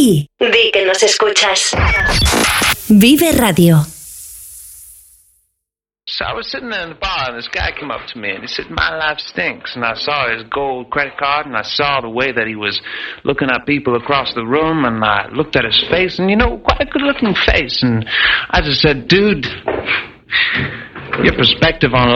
Y di que nos escuchas. Vive Radio. So I was sitting there in the bar, and this guy came up to me, and he said, "My life stinks." And I saw his gold credit card, and I saw the way that he was looking at people across the room, and I looked at his face, and, quite a good-looking face. And I just said, "Dude, your perspective on